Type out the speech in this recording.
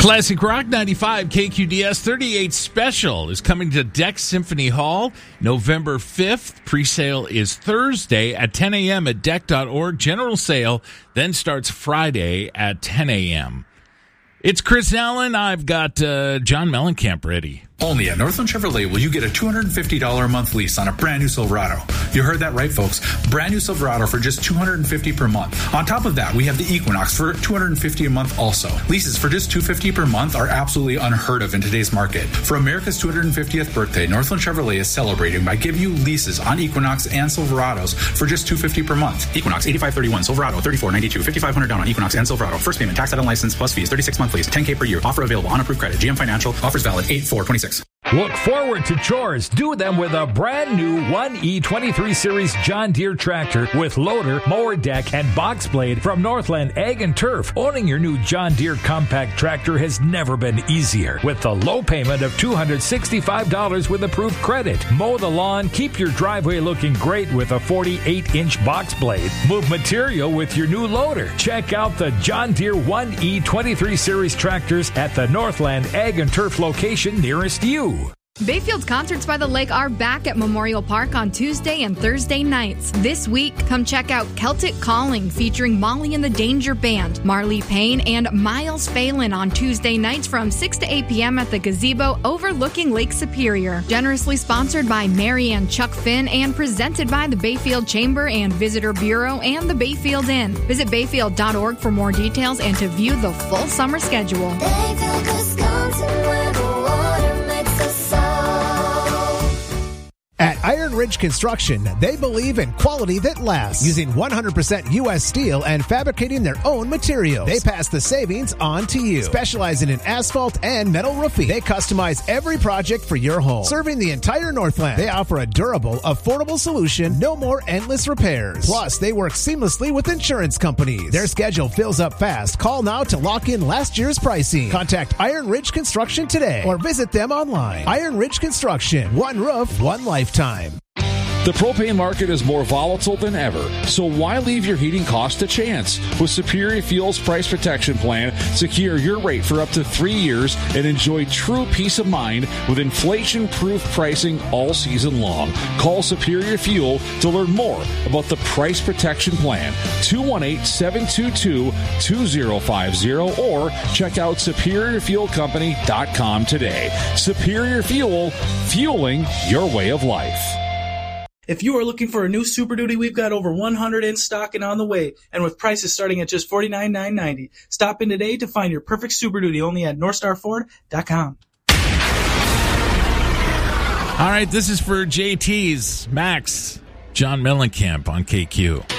Classic Rock 95 KQDS 38 Special is coming to Deck Symphony Hall November 5th. Presale is Thursday at 10 a.m. at deck.org. General sale then starts Friday at 10 a.m. It's Chris Allen. I've got John Mellencamp ready. Only at Northland Chevrolet will you get a $250 a month lease on a brand new Silverado. You heard that right, folks. Brand new Silverado for just $250 per month. On top of that, we have the Equinox for $250 a month also. Leases for just $250 per month are absolutely unheard of in today's market. For America's 250th birthday, Northland Chevrolet is celebrating by giving you leases on Equinox and Silverados for just $250 per month. Equinox, $85.31. Silverado, $34.92. $5,500 down on Equinox and Silverado. First payment, tax, title, license, plus fees, 36 month lease, $10K per year. Offer available on approved credit. GM Financial. Offers valid 8/4/26. Look forward to chores. Do them with a brand new 1E23 Series John Deere tractor with loader, mower deck, and box blade from Northland Ag and Turf. Owning your new John Deere compact tractor has never been easier. With the low payment of $265 with approved credit. Mow the lawn, keep your driveway looking great with a 48-inch box blade. Move material with your new loader. Check out the John Deere 1E23 Series tractors at the Northland Ag and Turf location nearest you. Bayfield's Concerts by the Lake are back at Memorial Park on Tuesday and Thursday nights. This week, come check out Celtic Calling featuring Molly and the Danger Band, Marley Payne, and Miles Phelan on Tuesday nights from 6 to 8 p.m. at the Gazebo overlooking Lake Superior. Generously sponsored by Mary and Chuck Finn and presented by the Bayfield Chamber and Visitor Bureau and the Bayfield Inn. Visit bayfield.org for more details and to view the full summer schedule. Bayfield, Wisconsin, where the water makes us sound. At Iron Ridge Construction, they believe in quality that lasts, using 100% U.S. steel and fabricating their own materials. They pass the savings on to you. Specializing in asphalt and metal roofing, they customize every project for your home. Serving the entire Northland, they offer a durable, affordable solution, no more endless repairs. Plus, they work seamlessly with insurance companies. Their schedule fills up fast. Call now to lock in last year's pricing. Contact Iron Ridge Construction today or visit them online. Iron Ridge Construction, one roof, one lifetime. The propane market is more volatile than ever, so why leave your heating cost to chance? With Superior Fuels Price Protection Plan, secure your rate for up to 3 years and enjoy true peace of mind with inflation-proof pricing all season long. Call Superior Fuel to learn more about the Price Protection Plan, 218-722-2050, or check out SuperiorFuelCompany.com today. Superior Fuel, fueling your way of life. If you are looking for a new Super Duty, we've got over 100 in stock and on the way, and with prices starting at just $49,990. Stop in today to find your perfect Super Duty only at NorthstarFord.com. All right, this is for JT's Max, John Mellencamp on KQ.